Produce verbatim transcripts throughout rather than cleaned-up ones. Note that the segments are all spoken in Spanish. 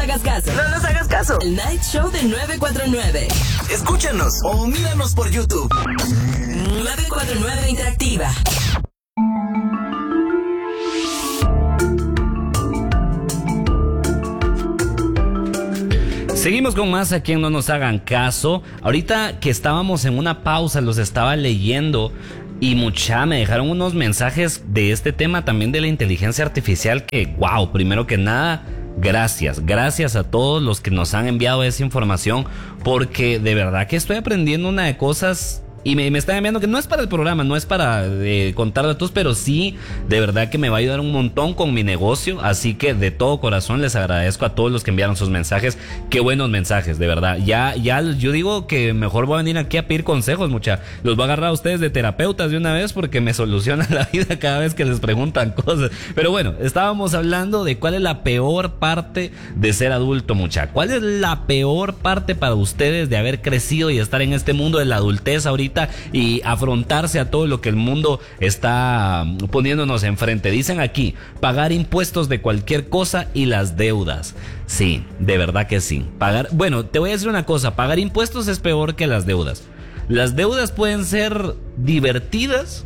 hagas caso. No nos hagas caso. El Night Show de nueve cuatro nueve. Escúchanos o míranos por YouTube. nueve cuatro nueve Interactiva. Seguimos con más aquí en No Nos Hagan Caso. Ahorita que estábamos en una pausa, los estaba leyendo y mucha me dejaron unos mensajes de este tema también de la inteligencia artificial que, wow, primero que nada, gracias, gracias a todos los que nos han enviado esa información, porque de verdad que estoy aprendiendo una de cosas. Y me, me están enviando que no es para el programa, no es para eh, contar datos, pero sí, de verdad que me va a ayudar un montón con mi negocio. Así que de todo corazón les agradezco a todos los que enviaron sus mensajes. Qué buenos mensajes, de verdad. Ya, ya, yo digo que mejor voy a venir aquí a pedir consejos, mucha. Los voy a agarrar a ustedes de terapeutas de una vez porque me solucionan la vida cada vez que les preguntan cosas. Pero bueno, estábamos hablando de cuál es la peor parte de ser adulto, mucha. ¿Cuál es la peor parte para ustedes de haber crecido y estar en este mundo de la adultez ahorita y afrontarse a todo lo que el mundo está poniéndonos enfrente? Dicen aquí, pagar impuestos de cualquier cosa y las deudas. Sí, de verdad que sí. Pagar, bueno, te voy a decir una cosa, pagar impuestos es peor que las deudas. Las deudas pueden ser divertidas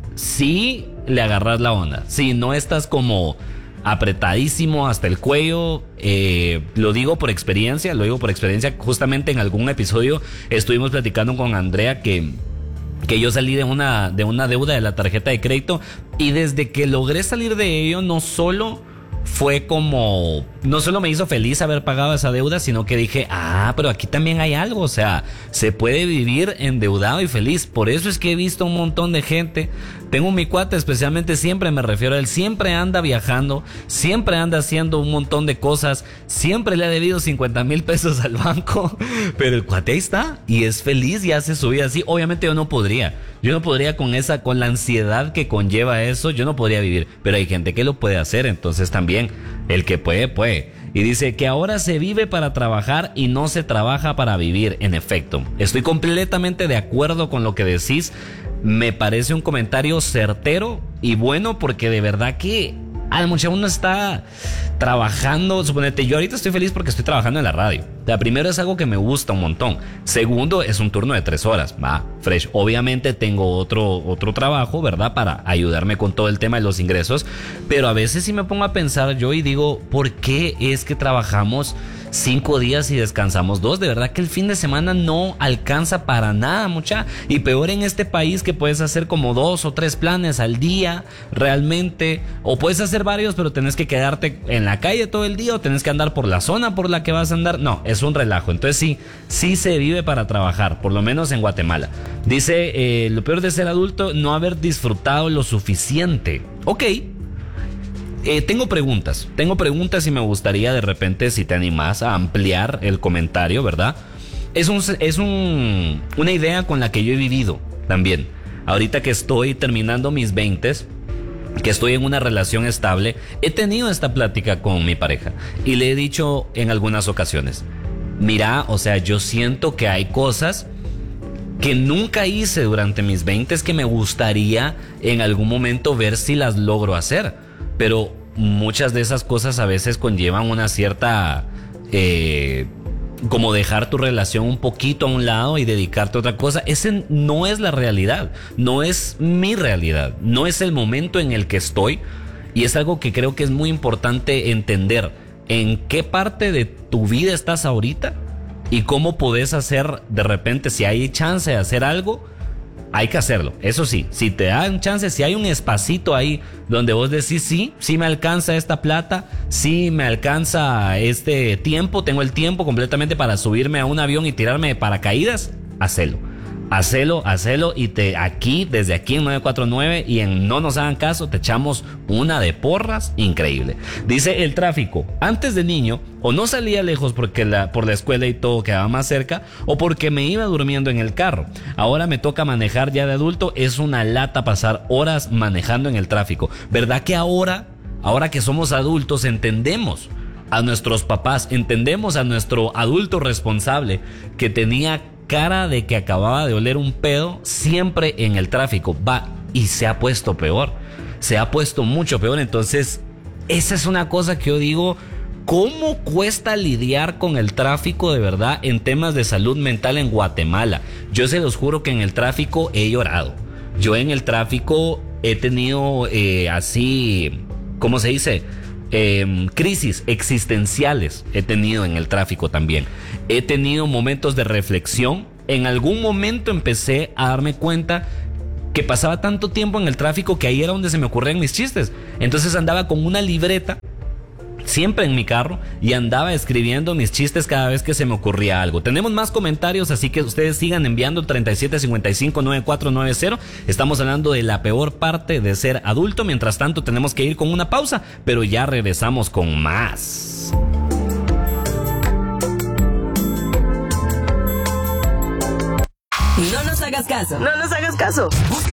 si le agarras la onda, si no estás como apretadísimo hasta el cuello. Eh, lo digo por experiencia, lo digo por experiencia. Justamente en algún episodio estuvimos platicando con Andrea que, que yo salí de una, de una deuda de la tarjeta de crédito, y desde que logré salir de ello, no solo fue como, no solo me hizo feliz haber pagado esa deuda, sino que dije, ah, pero aquí también hay algo, o sea, se puede vivir endeudado y feliz. Por eso es que he visto un montón de gente. Tengo mi cuate, especialmente, siempre me refiero a él, siempre anda viajando, siempre anda haciendo un montón de cosas, siempre le ha debido cincuenta mil pesos al banco, pero el cuate ahí está y es feliz y hace su vida así. Obviamente yo no podría, yo no podría con esa, con la ansiedad que conlleva eso, yo no podría vivir, pero hay gente que lo puede hacer, entonces también el que puede, puede. Y dice que ahora se vive para trabajar y no se trabaja para vivir. En efecto, estoy completamente de acuerdo con lo que decís. Me parece un comentario certero y bueno, porque de verdad que al muchacho uno está trabajando. Suponete, yo ahorita estoy feliz porque estoy trabajando en la radio. La primero es algo que me gusta un montón. Segundo, es un turno de tres horas. Va, fresh. Obviamente tengo otro, otro trabajo, ¿verdad? Para ayudarme con todo el tema de los ingresos. Pero a veces sí me pongo a pensar yo y digo, ¿por qué es que trabajamos cinco días y descansamos dos? De verdad que el fin de semana no alcanza para nada, mucha. Y peor en este país, que puedes hacer como dos o tres planes al día realmente, o puedes hacer varios, pero tenés que quedarte en la calle todo el día, o tenés que andar por la zona por la que vas a andar. No, es un relajo. Entonces sí, sí se vive para trabajar, por lo menos en Guatemala. Dice, eh, lo peor de ser adulto, no haber disfrutado lo suficiente. Ok. Eh, tengo preguntas, tengo preguntas y me gustaría de repente, si te animas a ampliar el comentario, ¿verdad? Es, un, es un, una idea con la que yo he vivido también. Ahorita que estoy terminando mis veintes, que estoy en una relación estable, he tenido esta plática con mi pareja y le he dicho en algunas ocasiones, mira, o sea, yo siento que hay cosas que nunca hice durante mis veintes que me gustaría en algún momento ver si las logro hacer. Pero muchas de esas cosas a veces conllevan una cierta, eh, como dejar tu relación un poquito a un lado y dedicarte a otra cosa. Ese no es la realidad, no es mi realidad, no es el momento en el que estoy. Y es algo que creo que es muy importante entender. ¿En qué parte de tu vida estás ahorita? Y cómo podés hacer de repente, si hay chance de hacer algo, hay que hacerlo. Eso sí, si te dan chance, si hay un espacito ahí donde vos decís, sí, sí me alcanza esta plata, sí me alcanza este tiempo, tengo el tiempo completamente para subirme a un avión y tirarme de paracaídas, hacelo. Hacelo, hacelo y te aquí, desde aquí en nueve cuatro nueve y en No Nos Hagan Caso, te echamos una de porras increíble. Dice el tráfico, antes de niño, o no salía lejos porque la, por la escuela y todo quedaba más cerca, o porque me iba durmiendo en el carro. Ahora me toca manejar ya de adulto, es una lata pasar horas manejando en el tráfico. ¿Verdad que ahora, ahora que somos adultos, entendemos a nuestros papás, entendemos a nuestro adulto responsable que tenía cara de que acababa de oler un pedo siempre en el tráfico? Va, y se ha puesto peor, se ha puesto mucho peor. Entonces esa es una cosa que yo digo, ¿Cómo cuesta lidiar con el tráfico de verdad en temas de salud mental en Guatemala? Yo se los juro que en el tráfico he llorado. Yo en el tráfico he tenido eh, así, ¿cómo se dice? Eh, crisis existenciales he tenido en el tráfico también. He tenido momentos de reflexión. En algún momento empecé a darme cuenta que pasaba tanto tiempo en el tráfico que ahí era donde se me ocurrían mis chistes. Entonces andaba con una libreta siempre en mi carro y andaba escribiendo mis chistes cada vez que se me ocurría algo. Tenemos más comentarios, así que ustedes sigan enviando treinta y siete cincuenta y cinco noventa y cuatro noventa. Estamos hablando de la peor parte de ser adulto. Mientras tanto tenemos que ir con una pausa, pero ya regresamos con más. No nos hagas caso. No nos hagas caso.